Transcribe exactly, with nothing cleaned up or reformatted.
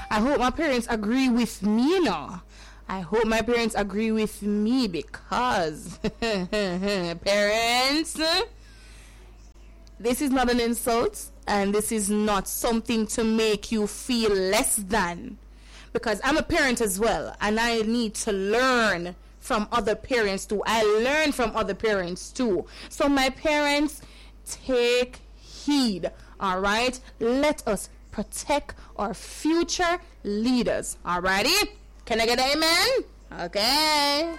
I hope my parents agree with me now. I hope my parents agree with me because parents, this is not an insult and this is not something to make you feel less than, because I'm a parent as well and I need to learn from other parents too. I learn from other parents too. So my parents, take heed. All right, let us protect our future leaders. Alrighty, can I get an amen? Okay.